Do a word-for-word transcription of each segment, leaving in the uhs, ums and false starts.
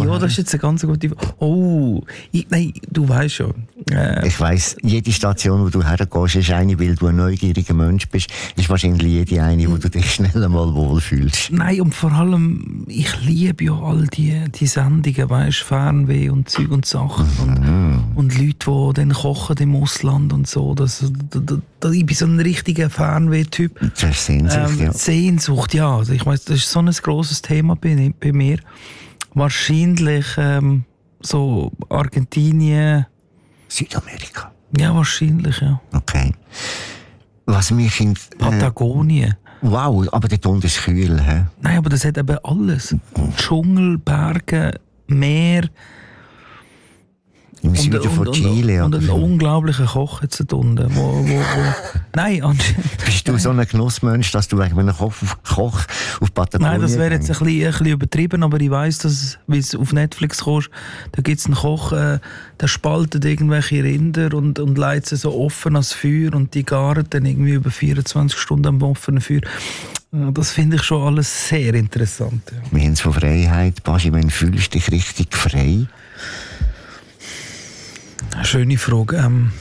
Ja, das ist jetzt eine ganz gute Frage. Oh, ich, nein, du weißt schon. Äh, ich weiss, jede Station, wo du hergehst, ist eine, weil du ein neugieriger Mensch bist, ist wahrscheinlich jede eine, wo du dich schnell einmal wohlfühlst. Nein, und vor allem, ich liebe ja all die, die Sendungen, weißt du, Fernweh und Zeug und Sachen. Mhm. Und, und Leute, die dann kochen im Ausland und so. Das, da, da, da, ich bin so ein richtiger Fernweh-Typ. Das ist Sehnsucht, ähm, ja. Sehnsucht, ja. Also ich weiss, das ist so ein grosses Thema bei, bei mir. Wahrscheinlich ähm, so Argentinien. Südamerika. Ja, wahrscheinlich, ja. Okay. Was mich in... Äh, Patagonien. Wow, aber dort unten ist kühl, hä? Nein, aber das hat eben alles. Dschungel, Berge, Meer. Im Süden von Chile. Und, und, und einen unglaublichen Koch jetzt da unten. Wo, wo, wo. Nein, anscheinend. Bist du so ein Genussmensch, dass du wegen einem Koch, Koch auf Patagonien... Nein, das wäre jetzt ein bisschen, ein bisschen übertrieben, aber ich weiss, dass, wie es auf Netflix kommst, da gibt es einen Koch, äh, der spaltet irgendwelche Rinder und, und leitet sie so offen ans Feuer und die garen dann irgendwie über vierundzwanzig Stunden am offenen Feuer. Das finde ich schon alles sehr interessant. Ja. Wir haben es von Freiheit. Baschi, wann fühlst du dich richtig frei? Schöne Frage. Ähm,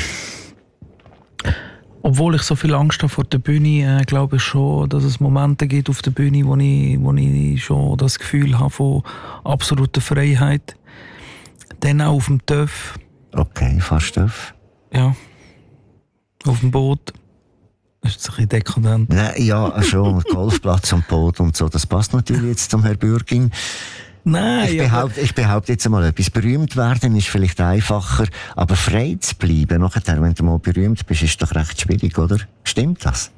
obwohl ich so viel Angst habe vor der Bühne, äh, glaube ich schon, dass es Momente gibt auf der Bühne, wo ich, wo ich schon das Gefühl habe von absoluter Freiheit. Dann auch auf dem Töff. Okay, fast Töff. Ja. Auf dem Boot. Das ist jetzt ein bisschen dekadent. Nein, ja, schon. Golfplatz und Boot und so. Das passt natürlich jetzt zum Herrn Bürging. Nein, ich, behaupte, ich behaupte jetzt einmal etwas. Berühmt werden ist vielleicht einfacher, aber frei zu bleiben, nachher, wenn du mal berühmt bist, ist doch recht schwierig, oder? Stimmt das?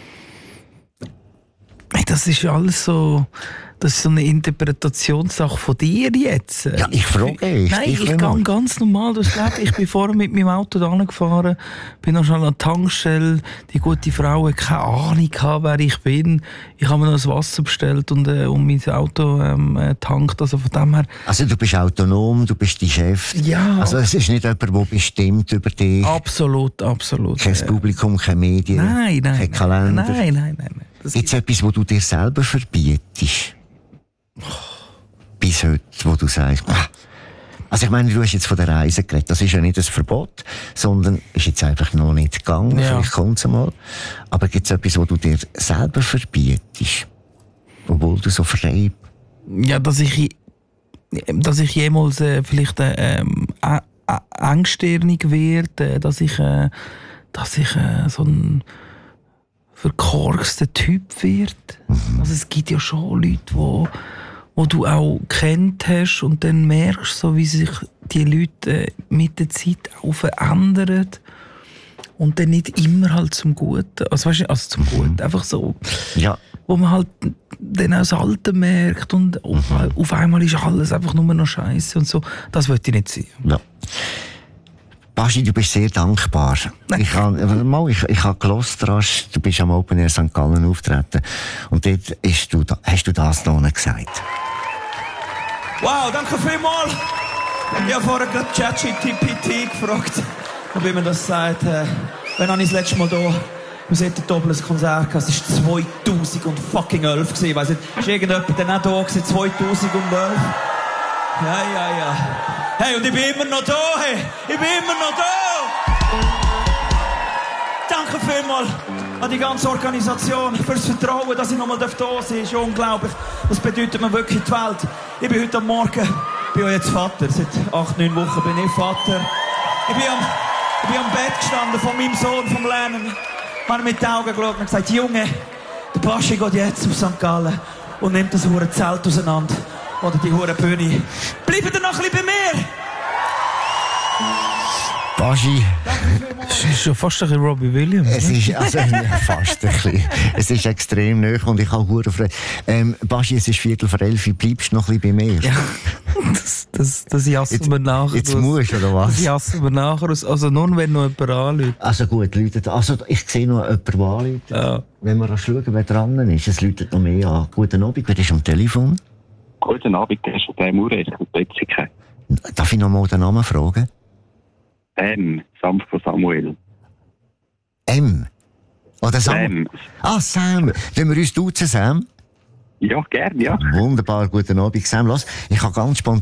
Das ist alles so, das ist so eine Interpretationssache von dir jetzt. Ja, ich frage dich. Nein, ich, ich gehe mal. ganz normal durchs Leben. Ich bin vorher mit meinem Auto da gefahren, bin noch schon an der Tankstelle. Die gute Frau hat keine Ahnung gehabt, wer ich bin. Ich habe mir noch das Wasser bestellt und, äh, und mein Auto ähm, äh, tankt. Also von dem her. Also du bist autonom, du bist dein Chef. Ja. Also es ist nicht jemand, der bestimmt über dich. Absolut, absolut. Kein äh, Publikum, keine Medien, nein, nein, kein Kalender. Nein, nein, nein. nein. Gibt es etwas, wo du dir selber verbietest? Bis heute, wo du sagst, also ich meine, du hast jetzt von der Reise geredet, das ist ja nicht ein Verbot, sondern ist jetzt einfach noch nicht gegangen, ja. Vielleicht kommt es mal. Aber gibt es etwas, wo du dir selber verbietest? Obwohl du so frei... Ja, dass ich, dass ich jemals äh, vielleicht äh, ähm, äh, äh, engstirnig werde, äh, dass ich, äh, dass ich äh, so ein verkorkster Typ wird. Mhm. Also es gibt ja schon Leute, wo, wo du auch kennt hast und dann merkst so, wie sich die Leute äh, mit der Zeit auch verändern und dann nicht immer halt zum Guten. Also weißt du, also zum Guten, einfach so, ja. Wo man halt dann auch das Alte merkt und auf, mhm. auf einmal ist alles einfach nur noch Scheiße und so. Das wollte ich nicht sehen. Ja. Baschi, du bist sehr dankbar. Ich habe mal, ich, ich habe gehört, du bist am Open Air Sankt Gallen auftreten. Und dort hast du, hast du das noch gesagt. Wow, danke vielmals. Ich habe vorher gerade ChatGPT gefragt, ob man das sagt. Äh, wenn habe ich das letzte Mal da, wir sollten ein doppeltes Konzert gehabt. Es war zweitausendelf gewesen. Ich weiss nicht, ist irgendjemand dann auch da gewesen, zweitausendelf? Ja, ja, ja. Hey, und ich bin immer noch da, hey. Ich bin immer noch da. Danke vielmals an die ganze Organisation fürs Vertrauen, dass ich nochmal da sein darf. Das ist unglaublich. Das bedeutet mir wirklich die Welt. Ich bin heute am Morgen, ich bin jetzt Vater. Seit acht, neun Wochen bin ich Vater. Ich bin am, ich bin am Bett gestanden von meinem Sohn, vom Lernen. Ich habe mit den Augen geschaut und gesagt, Junge, der Baschi geht jetzt auf Sankt Gallen und nimmt das hure Zelt auseinander. Oder die hure Bühne. Bleiben ihr noch ein bisschen bei mir? Baschi. Es ist schon fast ein bisschen Robbie Williams. Es ist, also, fast ein bisschen. Es ist extrem nahe und ich habe hure Freude. Ähm, Baschi, es ist Viertel vor elf, bleibst du noch ein bisschen bei mir? Ja, das, das, das jassen jetzt, wir nachher. Jetzt musst du, oder was? Das jassen wir nachher. Also nur, wenn noch jemand anruft. Also gut, Leute, also ich sehe noch jemanden, der anruft. Ja. Wenn wir schauen, wer dran ist, es läutet noch mehr an. Guten Abend, wer ist am Telefon? Guten Abend, der ist der Maurer, ich bin Betzige. Darf ich noch mal den Namen fragen? M, Sam von Samuel. M? Oder Sam? Sam. Ah, Sam. Wollen wir uns duzen, Sam? Ja, gerne, ja. Wunderbar, guten Abend, Sam. Lass, ich habe ganz spontan